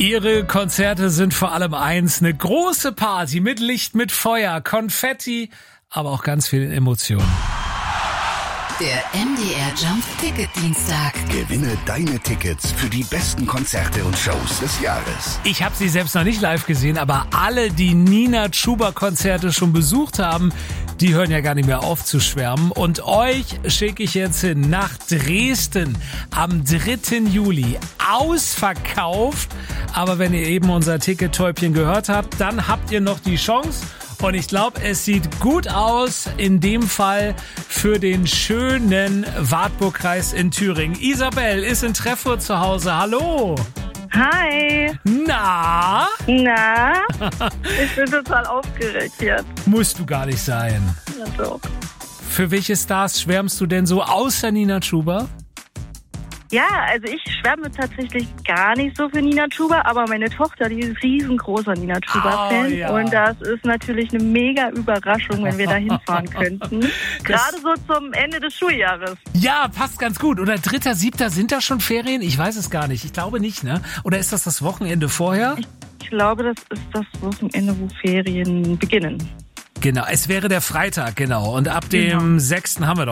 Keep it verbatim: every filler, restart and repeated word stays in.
Ihre Konzerte sind vor allem eins, eine große Party mit Licht, mit Feuer, Konfetti, aber auch ganz viel Emotionen. Der M D R Jump Ticket Dienstag. Gewinne deine Tickets für die besten Konzerte und Shows des Jahres. Ich habe sie selbst noch nicht live gesehen, aber alle, die Nina Chuba-Konzerte schon besucht haben, die hören ja gar nicht mehr auf zu schwärmen. Und euch schicke ich jetzt hin nach Dresden am dritten Juli. Ausverkauft. Aber wenn ihr eben unser Ticket-Täubchen gehört habt, dann habt ihr noch die Chance. Und ich glaube, es sieht gut aus, in dem Fall für den schönen Wartburgkreis in Thüringen. Isabel ist in Treffurt zu Hause. Hallo. Hi. Na? Na? Ich bin total aufgeregt jetzt. Musst du gar nicht sein. Ja, doch. Für welche Stars schwärmst du denn so außer Nina Chuba? Ja, also ich schwärme tatsächlich gar nicht so für Nina Chuba, aber meine Tochter, die ist riesengroßer Nina Chuba-Fan. Oh, ja. Und das ist natürlich eine mega Überraschung, wenn wir da hinfahren könnten. Gerade so zum Ende des Schuljahres. Ja, passt ganz gut. Oder dritter, siebter, sind da schon Ferien? Ich weiß es gar nicht. Ich glaube nicht, ne? Oder ist das das Wochenende vorher? Ich glaube, das ist das Wochenende, wo Ferien beginnen. Genau, es wäre der Freitag, genau. Und ab dem Genau. sechsten haben wir doch